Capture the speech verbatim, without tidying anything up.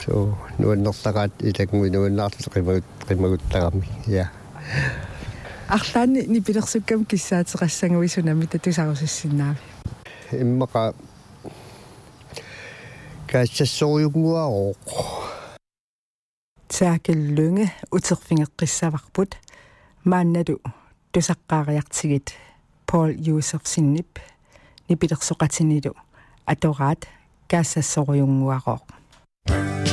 so nuannertaqaat ilakngui nuannaartu qimagut qimaguttaqami ja арлаани нипилерсуккам киссаатеқассангуисунами татусарусиссинаави иммаqa каассассориунгуароо таакиллунге утерфингеққиссаварпут маанналу тусаққаариартигит Paul Joseph Sinnip нипилерсоқатинилу атораат каассассориунгуароо